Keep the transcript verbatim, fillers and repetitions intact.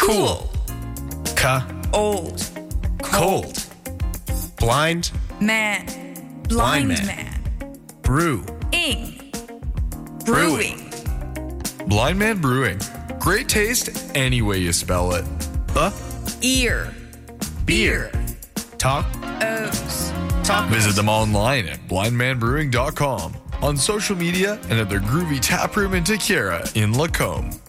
Cool. Ca. Old. Cold. Blind. Man. Blind Blind man. man. Brew. Ing. Brewing. Brewing. Blind Man Brewing. Great taste any way you spell it. Bu. Ear. Beer. Talk. O's. Talk. Visit them online at blind man brewing dot com, on social media, and at their groovy tap room in Tequera in Lacombe.